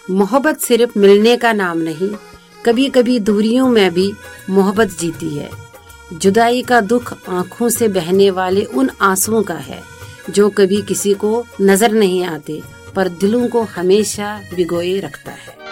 मोहब्बत सिर्फ मिलने का नाम नहीं, कभी कभी दूरियों में भी मोहब्बत जीती है। जुदाई का दुख आंखों से बहने वाले उन आंसुओं का है जो कभी किसी को नजर नहीं आते पर दिलों को हमेशा भिगोए रखता है।